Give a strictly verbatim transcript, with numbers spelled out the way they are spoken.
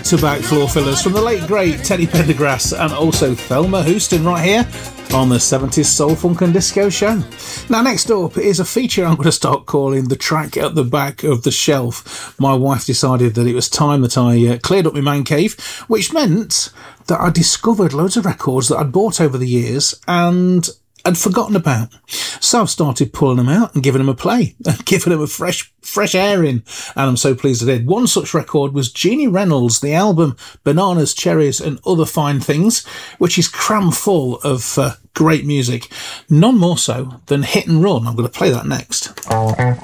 back-to-back floor fillers from the late great Teddy Pendergrass and also Thelma Houston right here on the seventies Soul, Funk and Disco Show. Now, next up is a feature I'm going to start calling the track at the back of the shelf. My wife decided that it was time that I uh, cleared up my man cave, which meant that I discovered loads of records that I'd bought over the years and I'd forgotten about. So I've started pulling them out and giving them a play and giving them a fresh fresh air in, and I'm so pleased I did. One such record was Jeannie Reynolds, the album Bananas, Cherries and Other Fine Things, which is cram full of uh, great music, none more so than Hit and Run. I'm going to play that next.